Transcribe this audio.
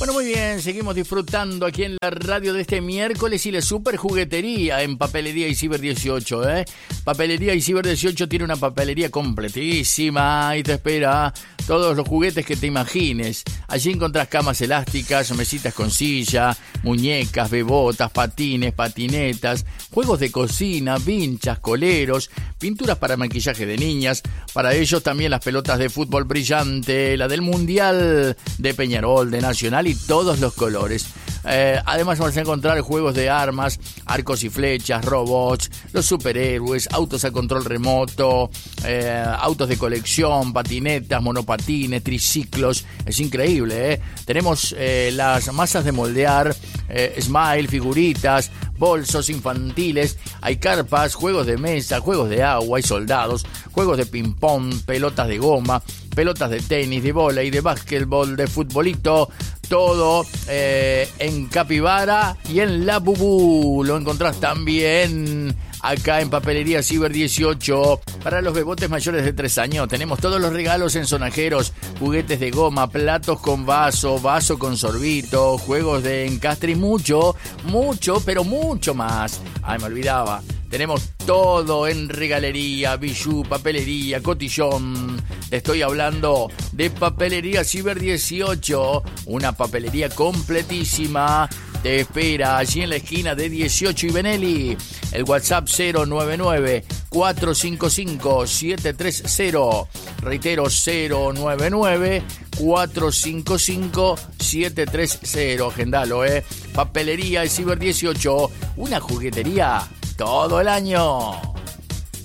Bueno, muy bien, seguimos disfrutando aquí en la radio de este miércoles y la super juguetería en Papelería y Ciber 18, Papelería y Ciber 18 tiene una papelería completísima y te espera todos los juguetes que te imagines. Allí encontrás camas elásticas, mesitas con silla, muñecas, bebotas, patines, patinetas, juegos de cocina, vinchas, coleros, pinturas para maquillaje de niñas. Para ellos también las pelotas de fútbol brillante, la del Mundial, de Peñarol, de Nacional y todos los colores. Además vas a encontrar juegos de armas, arcos y flechas, robots, los superhéroes, autos a control remoto, autos de colección, patinetas, monopatines, triciclos. Es increíble, Tenemos las masas de moldear, smile, figuritas, bolsos infantiles, hay carpas, juegos de mesa, juegos de agua, hay soldados, juegos de ping-pong, pelotas de goma, pelotas de tenis, de vóley, de básquetbol, de futbolito, todo en Capibara y en La Bubú. Lo encontrás también acá en Papelería Ciber 18. Para los bebotes mayores de 3 años tenemos todos los regalos en sonajeros, juguetes de goma, platos con vaso con sorbito, juegos de encastre y mucho, pero mucho más. Ay, me olvidaba. Tenemos todo en regalería, bijú, papelería, cotillón. Te estoy hablando de Papelería Ciber 18, una papelería completísima. Te espera allí en la esquina de 18 y Benelli. El WhatsApp 099-455-730. Reitero, 099-455-730. Agendalo, Papelería Ciber 18, una juguetería todo el año.